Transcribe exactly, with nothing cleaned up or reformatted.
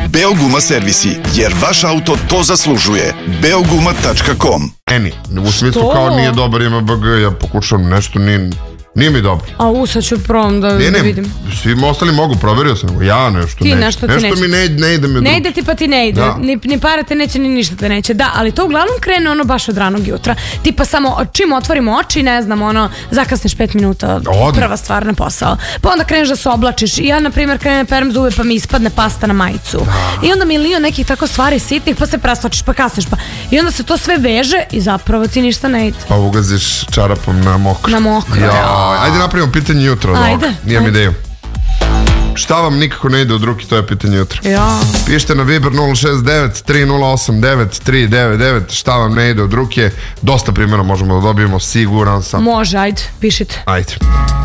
Beoguma servisi, jer vaš auto to zaslužuje. beoguma tačka com. Eni, u smislu kao nije dobar M B G, ja pokušam nešto, nije... Nije mi dobro. A u, sad ću probam da, ne, da ne, vidim. Svi ostali mogu, proverio sam. Ja nešto ti ne. Nešto, ti nešto mi ne, ne ide mi Ne ide ti pa ti ne ide. Ni, ni para te neće, ni ništa te neće. Da, ali to uglavnom krene ono baš od ranog jutra. Tipa samo čim otvorimo oči, ne znam, ono, zakasniš pet minuta, Od. prva stvar na posao. Pa onda kreneš da se oblačiš. I ja, na primjer, krenem perem zube pa mi ispadne pasta na majicu. Da. I onda milion nekih tako stvari sitnih, pa se prastočiš, pa kasniš, pa... I onda se to sve veže i zapravo ti ništa ne ide. Pa ugaziš čarapom na mokro. Na mokro, ja. Ajde napravimo pitanje jutro. Ajde. Nijem ideju. Šta vam nikako ne ide od ruke, to je pitanje jutro. Ja. Pišite na Viber nula šest devet tri nula osam devet tri devet devet šta vam ne ide od ruke. Dosta primjera možemo da dobijemo, siguran sam. Može, ajde, pišite. Ajde.